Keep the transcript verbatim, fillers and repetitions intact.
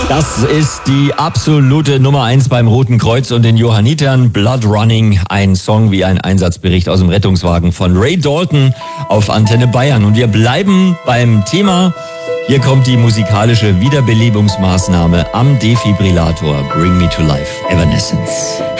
Das ist die absolute Nummer eins beim Roten Kreuz und den Johannitern. Blood Running, ein Song wie ein Einsatzbericht aus dem Rettungswagen von Ray Dalton auf Antenne Bayern. Und wir bleiben beim Thema. Hier kommt die musikalische Wiederbelebungsmaßnahme am Defibrillator. Bring Me to Life, Evanescence.